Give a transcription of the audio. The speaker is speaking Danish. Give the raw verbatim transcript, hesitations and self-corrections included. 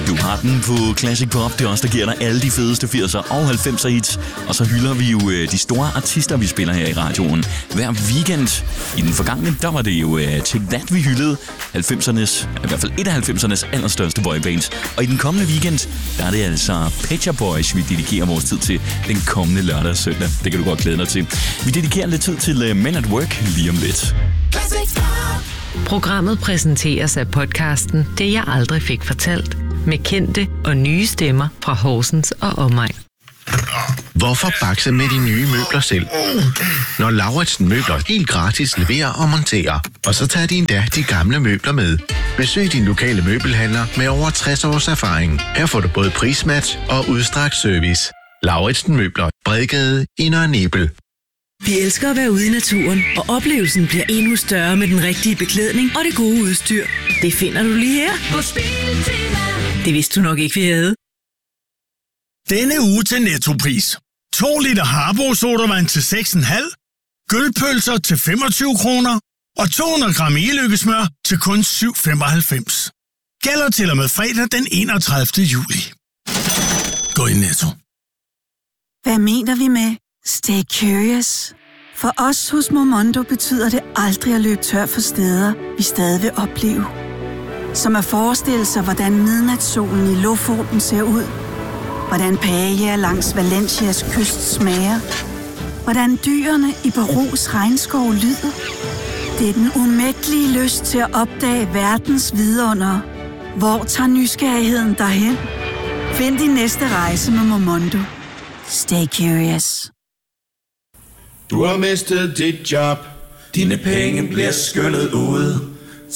Du har den på Classic Pop. Det er os, der giver dig alle de fedeste firser og halvfemser hits. Og så hylder vi jo de store artister, vi spiller her i radioen hver weekend. I den forgangne, der var det jo til That, vi hyldede halvfemsernes, i hvert fald et af halvfemsernes allerstørste boybands. Og i den kommende weekend, der er det altså Pet Shop Boys, vi dedikerer vores tid til den kommende lørdag og søndag. Det kan du godt glæde dig til. Vi dedikerer lidt tid til Men at Work lige om lidt. Programmet præsenteres af podcasten Det jeg aldrig fik fortalt, med kendte og nye stemmer fra Horsens og omegn. Hvorfor bakse med de nye møbler selv? Når Lauritsen Møbler helt gratis leverer og monterer, og så tager de endda de gamle møbler med. Besøg din lokale møbelhandler med over tres års erfaring. Her får du både prismatch og udstrakt service. Lauritsen Møbler, Bredgade i Nørre Nebel. Vi elsker at være ude i naturen, og oplevelsen bliver endnu større med den rigtige beklædning og det gode udstyr. Det finder du lige her på Biltema. Det vidste du nok ikke, vi havde. Denne uge til Nettopris. to liter Harbo sodavand til seks komma fem, gølpølser til femogtyve kroner og to hundrede gram e-lykkesmør til kun syv femoghalvfems. Gælder til og med fredag den enogtredivte juli. Gå i Netto. Hvad mener vi med stay curious? For os hos Momondo betyder det aldrig at løbe tør for steder, vi stadig vil opleve. Som at forestille sig, hvordan midnatssolen i Lofoten ser ud. Hvordan paella langs Valencias kyst smager. Hvordan dyrene i Perus regnskov lyder. Det er den umættelige lyst til at opdage verdens vidundere. Hvor tager nysgerrigheden derhen? Find din næste rejse med Momondo. Stay curious. Du har mistet dit job. Dine penge bliver skyllet ud.